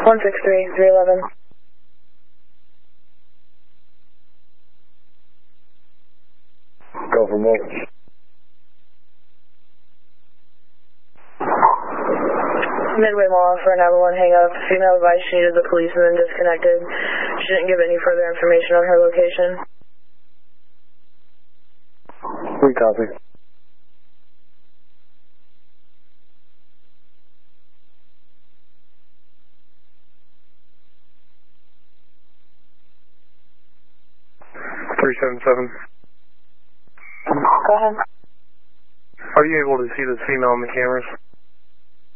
163-311. Go for more. Midway Mall for number 1 hang up. Female advised she needed the police and then disconnected. She didn't give any further information on her location. We copy. Go ahead. Are you able to see this female on the cameras?